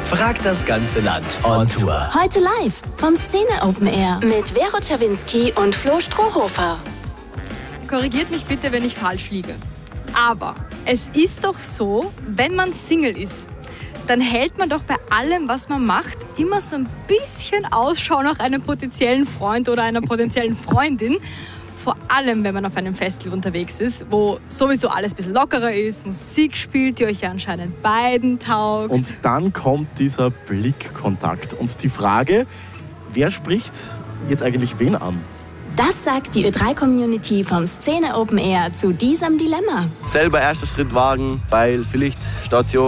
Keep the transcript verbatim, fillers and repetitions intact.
fragt das ganze Land on Tour. Heute live vom Szene Open Air mit Vero Czerwinski und Flo Strohhofer. Korrigiert mich bitte, wenn ich falsch liege. Aber es ist doch so, wenn man Single ist, dann hält man doch bei allem, was man macht, immer so ein bisschen Ausschau nach einem potenziellen Freund oder einer potenziellen Freundin. Vor allem, wenn man auf einem Festival unterwegs ist, wo sowieso alles ein bisschen lockerer ist, Musik spielt, die euch ja anscheinend beiden taugt. Und dann kommt dieser Blickkontakt und die Frage, wer spricht jetzt eigentlich wen an? Das sagt die Ö drei Community vom Szene Open Air zu diesem Dilemma. Selber erster Schritt wagen, weil vielleicht Station